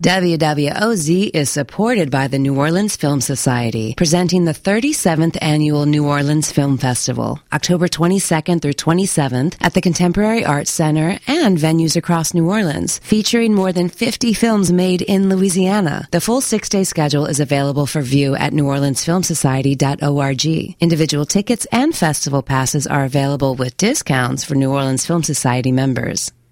WWOZ is supported by the New Orleans Film Society, presenting the 37th Annual New Orleans Film Festival, October 22nd through 27th at the Contemporary Arts Center and venues across New Orleans, featuring more than 50 films made in Louisiana. The full 6-day schedule is available for view at neworleansfilmsociety.org. Individual tickets and festival passes are available with discounts for New Orleans Film Society members.